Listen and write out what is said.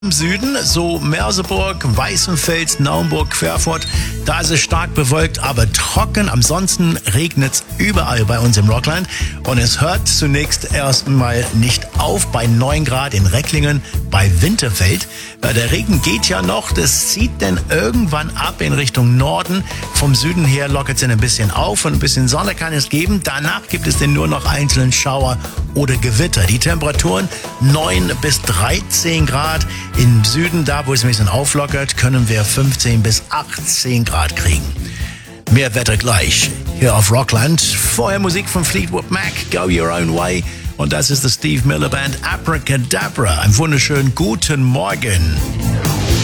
Im Süden, so Merseburg, Weißenfels, Naumburg, Querfurt, da ist es stark bewölkt, aber trocken. Ansonsten regnet es überall bei uns im Rockland. Und es hört zunächst erstmal nicht auf bei 9 Grad in Recklingen bei Winterfeld. Der Regen geht ja noch, das zieht dann irgendwann ab in Richtung Norden. Vom Süden her lockert es dann ein bisschen auf und ein bisschen Sonne kann es geben. Danach gibt es dann nur noch einzelnen Schauer oder Gewitter. Die Temperaturen 9 bis 13 Grad. Im Süden, da wo es ein bisschen auflockert, können wir 15 bis 18 Grad kriegen. Mehr Wetter gleich hier auf Rockland. Vorher Musik von Fleetwood Mac, Go Your Own Way. Und das ist die Steve Miller Band Abracadabra. Einen wunderschönen guten Morgen.